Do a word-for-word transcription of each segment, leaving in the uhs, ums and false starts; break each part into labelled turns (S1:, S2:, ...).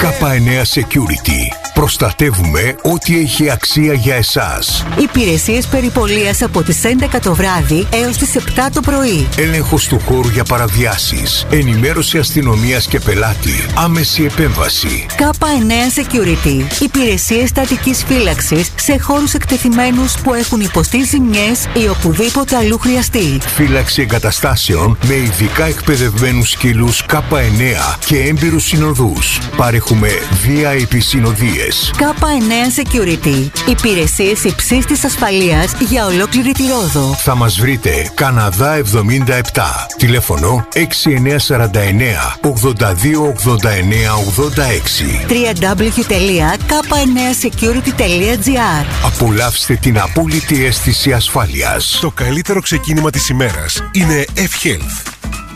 S1: Κάπα εννέα Security. Προστατεύουμε ό,τι έχει αξία για εσάς.
S2: Υπηρεσίες περιπολίας από τις έντεκα το βράδυ έως τις επτά το πρωί.
S1: Έλεγχος του χώρου για παραβιάσεις. Ενημέρωση αστυνομίας και πελάτη. Άμεση επέμβαση.
S2: Κάπα εννέα Security. Υπηρεσίες στατικής φύλαξης σε χώρους εκτεθειμένους που έχουν υποστεί ζημιές ή οπουδήποτε αλλού χρειαστεί.
S1: Φύλαξη εγκαταστάσεων με ειδικά εκπαιδευμένους σκύλους Κάπα εννέα και έμπειρους συνοδούς. Παρέχουμε βι άι πι συνοδείες.
S2: Κάπα εννέα Security. Υπηρεσίες υψής της ασφαλείας για ολόκληρη τη Ρόδο.
S1: Θα μας βρείτε Καναδά εβδομήντα επτά. Τηλέφωνο έξι εννέα τέσσερα εννέα ογδόντα δύο ογδόντα εννέα ογδόντα έξι.
S2: double-u double-u double-u τελεία κάπα εννέα security τελεία τζι άρ.
S1: Απολαύστε την απόλυτη αίσθηση ασφάλειας.
S3: Το καλύτερο ξεκίνημα της ημέρας είναι F-Health.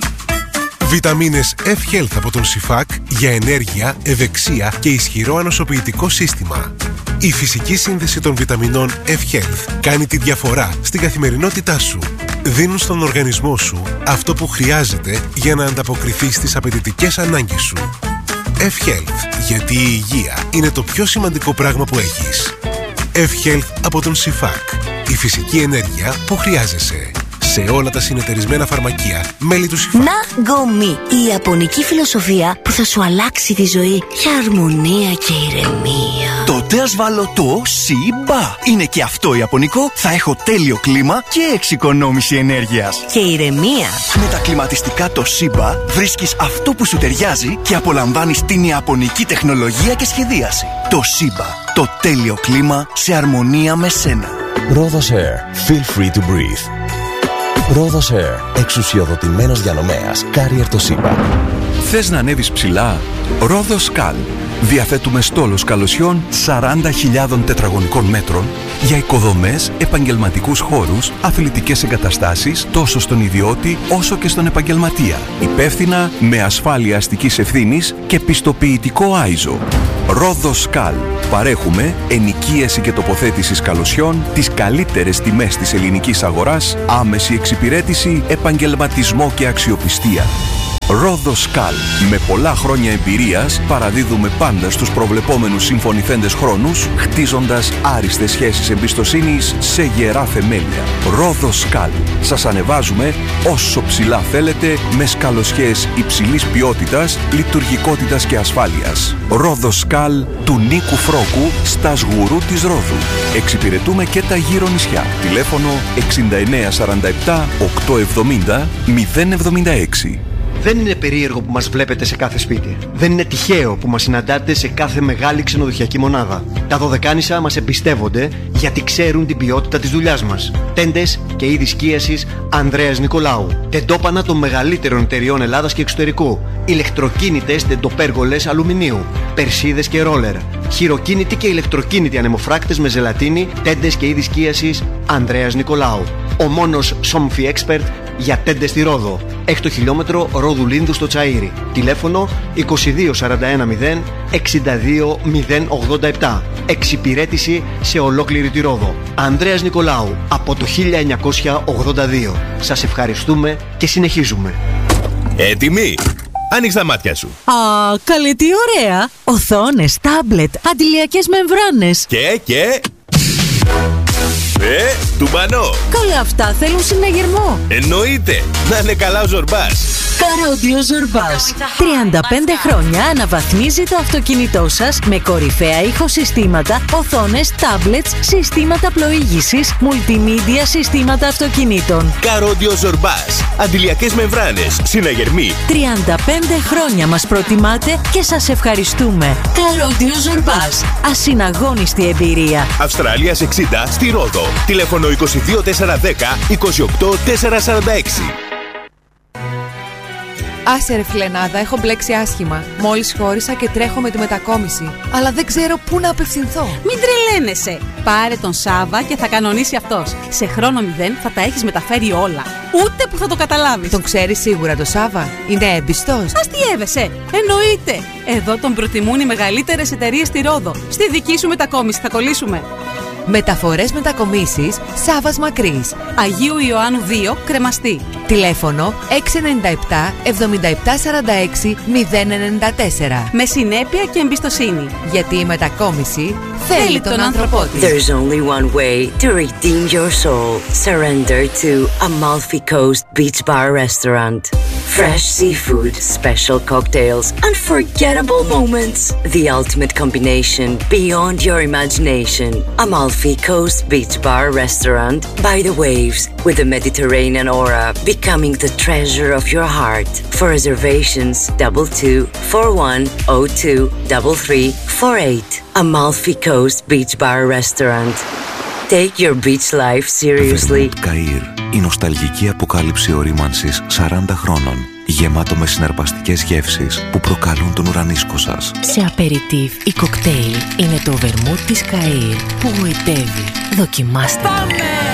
S3: Βιταμίνες F-Health από τον Σιφάκ για ενέργεια, ευεξία και ισχυρό ανοσοποιητικό σύστημα. Η φυσική σύνδεση των βιταμινών F-Health κάνει τη διαφορά στην καθημερινότητά σου. Δίνουν στον οργανισμό σου αυτό που χρειάζεται για να ανταποκριθεί στις απαιτητικές ανάγκες σου. F-Health, γιατί η υγεία είναι το πιο σημαντικό πράγμα που έχεις. F-Health από τον Σιφάκ. Η φυσική ενέργεια που χρειάζεσαι. Σε όλα τα συνεταιρισμένα φαρμακεία, μέλη του Σιφάκ.
S4: Ναγκομι, η ιαπωνική φιλοσοφία που θα σου αλλάξει τη ζωή για αρμονία και ηρεμία.
S5: Τότε ας βάλω το Σιμπα. Είναι και αυτό ιαπωνικό, θα έχω τέλειο κλίμα και εξοικονόμηση ενέργειας.
S4: Και ηρεμία.
S5: Με τα κλιματιστικά το Σιμπα βρίσκεις αυτό που σου ταιριάζει και απολαμβάνεις την ιαπωνική τεχνολογία και σχεδίαση. Το Σιμπα, το τέλειο κλίμα σε αρμονία με σένα.
S6: Rhodos Air. Feel free to breathe. Rhodos Air. Εξουσιοδοτημένος διανομέας. Carrier το Σιμπα.
S7: Θες να ανέβεις ψηλά? Rhodos Cal. Διαθέτουμε στόλος καλωσιών σαράντα χιλιάδες τετραγωνικών μέτρων για οικοδομές, επαγγελματικούς χώρους, αθλητικές εγκαταστάσεις τόσο στον ιδιώτη όσο και στον επαγγελματία. Υπεύθυνα, με ασφάλεια αστικής ευθύνης και πιστοποιητικό άιζο. Rhodos Cal. Παρέχουμε ενοικίαση και τοποθέτηση καλωσιών, τις καλύτερες τιμές της ελληνικής αγοράς, άμεση εξυπηρέτηση, επαγγελματισμό και αξιοπιστία. Rhodos Cal. Με πολλά χρόνια εμπειρίας παραδίδουμε πάντα στους προβλεπόμενους συμφωνηθέντες χρόνους, χτίζοντας άριστες σχέσεις εμπιστοσύνης σε γερά θεμέλια. Rhodos Cal. Σας ανεβάζουμε όσο ψηλά θέλετε με σκαλοσιές υψηλής ποιότητας, λειτουργικότητας και ασφάλειας. Rhodos Cal του Νίκου Φρόκου στα Σγουρού της Ρόδου. Εξυπηρετούμε και τα γύρω νησιά. Τηλέφωνο εξήντα εννέα σαράντα επτά οκτακόσια εβδομήντα μηδέν εβδομήντα έξι.
S8: Δεν είναι περίεργο που μας βλέπετε σε κάθε σπίτι. Δεν είναι τυχαίο που μας συναντάτε σε κάθε μεγάλη ξενοδοχειακή μονάδα. Τα Δωδεκάνησα μας εμπιστεύονται γιατί ξέρουν την ποιότητα της δουλειάς μας. Τέντες και είδη σκίασης Ανδρέας Νικολάου. Τεντόπανα των μεγαλύτερων εταιριών Ελλάδας και εξωτερικού. Ηλεκτροκίνητες τεντοπέργολες αλουμινίου. Περσίδες και ρόλερ. Χειροκίνητοι και ηλεκτροκίνητοι ανεμοφράκτες με ζελατίνη. Τέντες και είδη σκίασης Ανδρέας Νικολάου. Ο μόνος Somfy Expert για τέντες στη Ρόδο. Έκτο χιλιόμετρο Ρόδου Λίνδου στο Τσαΐρι. Τηλέφωνο είκοσι δύο σαράντα ένα μηδέν εξήντα δύο μηδέν ογδόντα επτά. Εξυπηρέτηση σε ολόκληρη τη Ρόδο. Ανδρέας Νικολάου από το χίλια εννιακόσια ογδόντα δύο. Σας ευχαριστούμε και συνεχίζουμε.
S9: Έτοιμοι! Άνοιξε τα μάτια σου.
S2: Α, καλή, τι ωραία! Οθόνες, τάμπλετ, αντιλιακές μεμβράνες.
S9: Και, και... Ε, τουμπανό.
S2: Καλά, αυτά θέλουν συναγερμό.
S9: Εννοείται. Να είναι καλά ο Ζορμπάς.
S2: Καρόντιο Ζορμπάς. τριάντα πέντε χρόνια αναβαθμίζει το αυτοκίνητό σας με κορυφαία ηχοσυστήματα, οθόνες, τάμπλετς, συστήματα πλοήγησης, multimedia συστήματα αυτοκινήτων.
S9: Καρόντιο Ζορμπάς. Αντιλιακές μεμβράνες. Συναγερμοί.
S2: τριάντα πέντε χρόνια μας προτιμάτε και σας ευχαριστούμε. Καρόντιο Ζορμπάς. Ασυναγώνιστη εμπειρία.
S9: Αυστραλίας εξήντα στη Ρόδο. Τηλέφωνο είκοσι δύο τετρακόσια δέκα είκοσι οκτώ τετρακόσια σαράντα έξι.
S10: Άσε ρε φιλενάδα, έχω μπλέξει άσχημα. Μόλις χώρισα και τρέχω με τη μετακόμιση. Αλλά δεν ξέρω πού να απευθυνθώ.
S11: Μην τρελαίνεσαι. Πάρε τον Σάβα και θα κανονίσει αυτός. Σε χρόνο μηδέν θα τα έχεις μεταφέρει όλα. Ούτε που θα το καταλάβεις.
S10: Τον ξέρεις σίγουρα το Σάβα? Είναι εμπιστός?
S11: Αστιεύεσαι. Εννοείται. Εδώ τον προτιμούν οι μεγαλύτερες εταιρείες στη Ρόδο. Στη δική σου μετακόμιση θα κολλήσουμε.
S10: Μεταφορές μετακομίσεις Σάβας Μακρύς.
S11: Αγίου Ιωάννου δύο, Κρεμαστή.
S10: Τηλέφωνο έξι εννιά επτά εβδομήντα επτά σαράντα έξι μηδέν εννιά τέσσερα.
S11: Με συνέπεια και εμπιστοσύνη.
S10: Γιατί η μετακόμιση θέλει τον άνθρωπό της.
S4: There's only one way to redeem your soul. Surrender to Amalfi Coast Beach Bar Restaurant. Fresh seafood, special cocktails, unforgettable moments. The ultimate combination beyond your imagination. Amalfi Coast Beach Bar Restaurant by the waves with the Mediterranean aura becoming the treasure of your heart. For reservations, double two four one oh two three three four eight. Amalfi Coast Beach Bar Restaurant. Take your beach life seriously.
S12: Καΐρ, η νοσταλγική αποκάλυψη ορίμανσης σαράντα χρόνων, γεμάτο με συναρπαστικές γεύσεις που προκαλούν τον ουρανίσκο σας.
S13: Σε απεριτίβ ή κοκτέιλ είναι το βερμούτ της Καΐρ που γοητεύει. Δοκιμάστε το.